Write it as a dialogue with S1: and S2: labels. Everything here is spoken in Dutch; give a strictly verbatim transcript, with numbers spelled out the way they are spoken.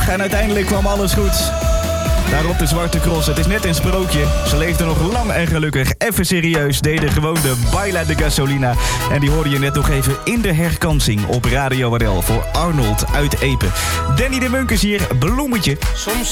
S1: dag en uiteindelijk kwam alles goed. Daarop de Zwarte Cross. Het is net een sprookje. Ze leefden nog lang en gelukkig. Even serieus deden gewoon de Baila de Gasolina. En die hoorde je net nog even in de herkansing op Radio R L voor Arnold uit Epe. Danny de Munkers hier, bloemetje.
S2: Soms